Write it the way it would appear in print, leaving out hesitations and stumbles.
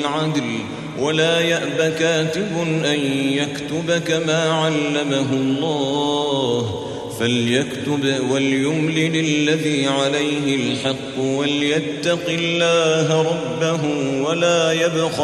العدل ولا يأب كاتب أن يكتب كما علمه الله فليكتب وليملل الذي عليه الحق وليتق الله ربه ولا يبخل